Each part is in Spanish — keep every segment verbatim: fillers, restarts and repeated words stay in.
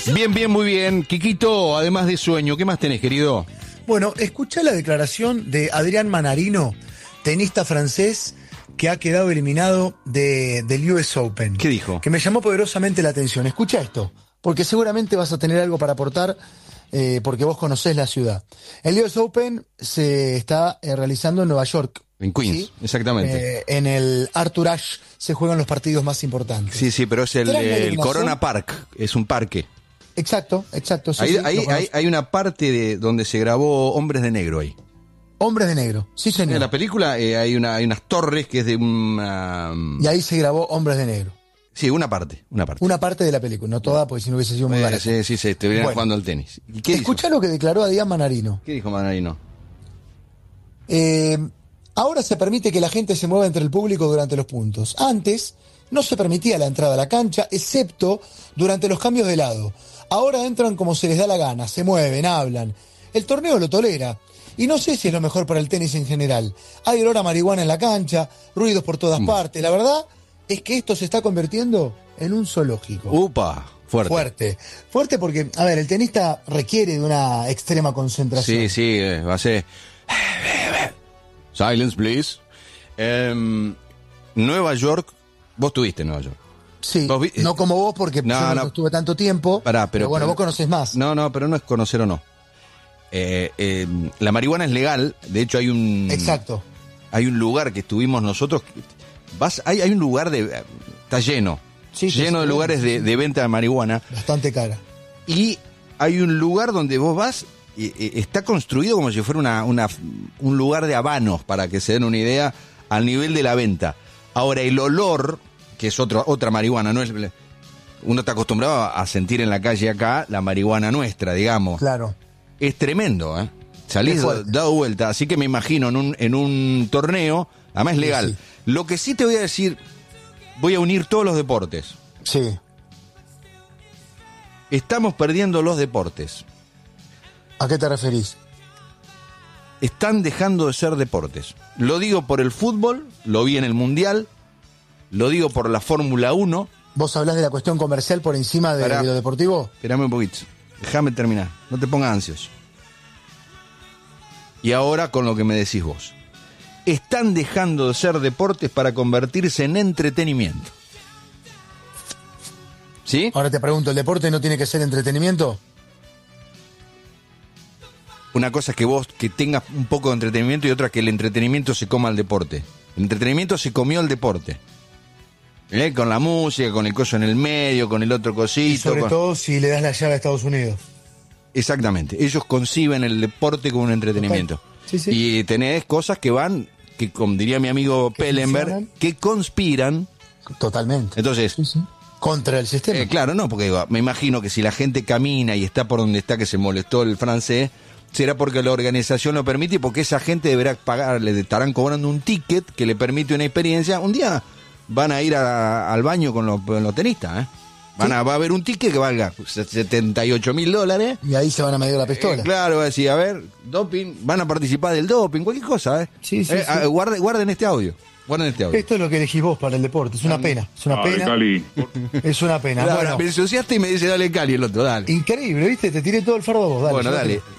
Bien, bien, muy bien. Quiquito, además de sueño, ¿qué más tenés, querido? Bueno, escuchá la declaración de Adrián Manarino, tenista francés que ha quedado eliminado de, del U S Open. ¿Qué dijo? Que me llamó poderosamente la atención. Escucha esto, porque seguramente vas a tener algo para aportar, eh, porque vos conocés la ciudad. El U S Open se está eh, realizando en Nueva York. En Queens, ¿sí? Exactamente. Eh, en el Arthur Ashe se juegan los partidos más importantes. Sí, sí, pero es el, el Corona Park, es un parque. Exacto, exacto. Sí, ahí, sí, ahí, hay, hay una parte de donde se grabó Hombres de Negro ahí. Hombres de Negro, sí señor. En la película eh, hay, una, hay unas torres que es de una... Y ahí se grabó Hombres de Negro. Sí, una parte, una parte. Una parte de la película, no toda, porque si no hubiese sido muy barato. Sí, sí, sí, estuvieran bueno, jugando al tenis. ¿Y qué Escuchá hizo? Lo que declaró Adrián Manarino. ¿Qué dijo Manarino? Eh, ahora se permite que la gente se mueva entre el público durante los puntos. Antes no se permitía la entrada a la cancha, excepto durante los cambios de lado. Ahora entran como se les da la gana, se mueven, hablan. El torneo lo tolera. Y no sé si es lo mejor para el tenis en general. Hay olor a marihuana en la cancha, ruidos por todas mm. partes. La verdad es que esto se está convirtiendo en un zoológico. ¡Upa! Fuerte. Fuerte. Fuerte porque, a ver, el tenista requiere de una extrema concentración. Sí, sí, eh, va a ser... Silence, please. Um, Nueva York, vos estuviste en Nueva York. Sí, vi... no como vos porque no, yo no, no estuve tanto tiempo, Pará, pero, pero bueno, pero, vos conocés más. No, no, pero no es conocer o no. Eh, eh, la marihuana es legal, de hecho hay un... Exacto. Hay un lugar que estuvimos nosotros, vas, hay, hay un lugar de... Está lleno, sí, lleno sí, de lugares sí, sí. De, de venta de marihuana. Bastante cara. Y hay un lugar donde vos vas, y, y, está construido como si fuera una, una, un lugar de habanos, para que se den una idea, al nivel de la venta. Ahora, el olor, que es otro, otra marihuana, no es... Uno está acostumbrado a sentir en la calle acá la marihuana nuestra, digamos. Claro. Es tremendo, ¿eh? Salís dado vuelta, así que me imagino en un, en un torneo, además es legal. Sí, sí. Lo que sí te voy a decir, voy a unir todos los deportes. Sí. Estamos perdiendo los deportes. ¿A qué te referís? Están dejando de ser deportes. Lo digo por el fútbol, lo vi en el Mundial, lo digo por la Fórmula uno. ¿Vos hablás de la cuestión comercial por encima de, de lo deportivo? Espérame un poquito, déjame terminar, no te pongas ansioso. Y ahora con lo que me decís vos. Están dejando de ser deportes para convertirse en entretenimiento. ¿Sí? Ahora te pregunto, ¿el deporte no tiene que ser entretenimiento? Una cosa es que vos que tengas un poco de entretenimiento y otra que el entretenimiento se coma al deporte. El entretenimiento se comió al deporte. ¿Eh? Con la música, con el coso en el medio, con el otro cosito. Y sobre con... todo si le das la llave a Estados Unidos. Exactamente. Ellos conciben el deporte como un entretenimiento. Sí, sí. Y tenés cosas que van, que como diría mi amigo Pellenberg, que conspiran. Totalmente. Entonces... Sí, sí. Contra el sistema. Eh, claro, no, porque digo, me imagino que si la gente camina y está por donde está, que se molestó el francés, será porque la organización lo permite y porque esa gente deberá pagar, le estarán cobrando un ticket que le permite una experiencia. Un día van a ir a, al baño con los, con los tenistas, ¿eh? Van ¿Sí? a, va a haber un ticket que valga setenta y ocho mil dólares. Y ahí se van a medir la pistola. Eh, claro, va a decir, a ver, doping, van a participar del doping, cualquier cosa, ¿eh? Sí, sí, eh, sí. A, guarden, guarden este audio. Guarden este audio. Esto es lo que elegís vos para el deporte, es una pena. Es una dale, pena. Cali. Es una pena. Claro, bueno, me ensuciaste y me dice, dale Cali el otro, dale. Increíble, ¿viste? Te tiré todo el fardo a vos, dale. Bueno, dale. Te...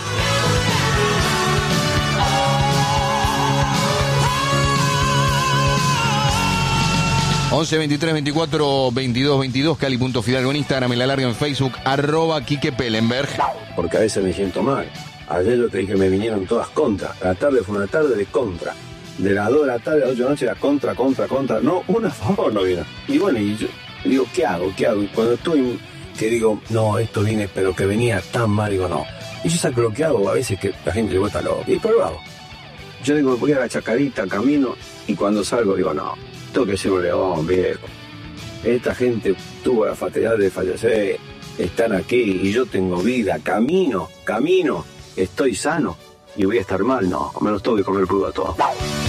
once, veintitrés, veinticuatro, veintidós, veintidós, Cali.Fidalgo en Instagram, en la larga en Facebook, arroba Quique Pellenberg. Porque a veces me siento mal. Ayer yo te dije que me vinieron todas contra. La tarde fue una tarde de contra. De las dos de la tarde a las ocho de la noche era contra, contra, contra. No, una a favor no vino. Y bueno, y yo digo, ¿qué hago? ¿Qué hago? Y cuando estoy, que digo, no, esto viene, pero que venía tan mal, digo, no. Y yo saco lo que hago, a veces que la gente le gusta loco. Y pero lo hago. Yo digo, voy a la chacarita, camino, y cuando salgo digo, no, tengo que ser un león, viejo. Esta gente tuvo la fatalidad de fallecer, están aquí, y yo tengo vida, camino, camino. Estoy sano y voy a estar mal, no, me los tengo que comer crudo a todos.